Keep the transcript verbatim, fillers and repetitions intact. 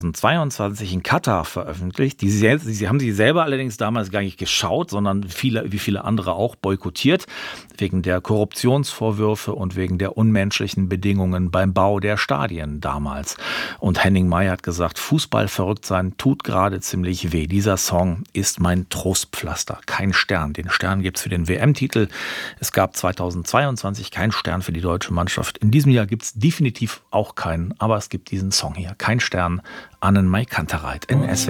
zweiundzwanzig in Katar veröffentlicht. Die, sie, sie haben sie selber allerdings damals gar nicht geschaut, sondern viele, wie viele andere auch boykottiert, wegen der Korruptionsvorwürfe und wegen der unmenschlichen Bedingungen beim Bau der Stadien damals. Und Henning May hat gesagt, Fußball verrückt sein tut gerade ziemlich weh. Dieser Song ist mein Trostpflaster. Kein Stern. Den Stern gibt es für den W M-Titel. Es gab zweitausendzweiundzwanzig keinen Stern für die deutsche Mannschaft. In diesem Jahr gibt es definitiv auch keinen, aber es gibt diesen Song hier. Kein Stern. Annen May Kantereit in S W R